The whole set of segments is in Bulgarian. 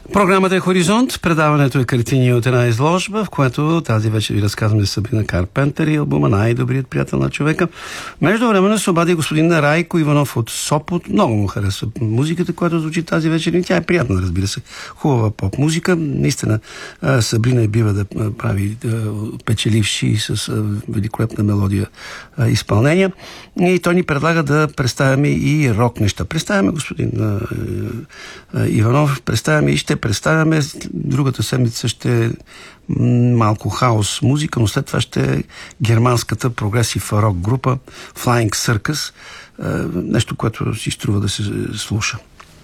Програмата е Хоризонт, предаването е картини от една изложба, в което тази вечер ви разказваме за Сабрина Карпентър и албума "Най-добрият приятел на човека". Между време се обади господин Райко Иванов от Сопот. Много му харесва музиката, която звучи тази вечер, и тя е приятна, разбира се. Хубава поп-музика. Наистина Сабрина бива да прави печеливши с великолепна мелодия изпълнения. И той ни предлага да представяме и рок неща. Представяме господин Иванов, представяме и ще представяме. Другата седмица ще е малко хаос музика, но след това ще е германската прогресив рок група Flying Circus. Нещо, което си струва да се слуша.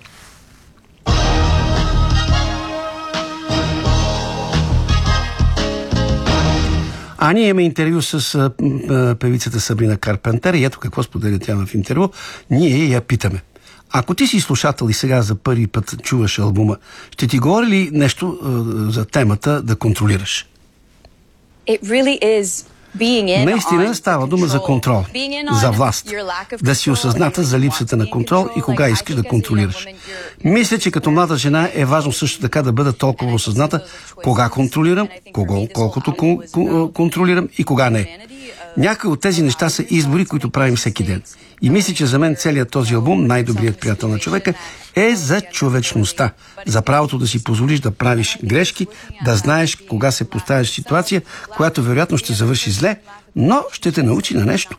А ние имаме интервю с певицата Сабрина Карпентър и ето какво споделя тя в интервю. Ние я питаме: ако ти си слушател и сега за първи път чуваш албума, ще ти говори ли нещо за темата да контролираш? Наистина става дума за контрол, за власт, да си осъзната за липсата на контрол и кога искаш да контролираш. Мисля, че като млада жена е важно също така да бъда толкова осъзната кога контролирам, колкото контролирам и кога не. Някои от тези неща са избори, които правим всеки ден. И мисля, че за мен целият този албум, "Най-добрият приятел на човека", е за човечността. За правото да си позволиш да правиш грешки, да знаеш кога се поставяш в ситуация, която вероятно ще завърши зле, но ще те научи на нещо.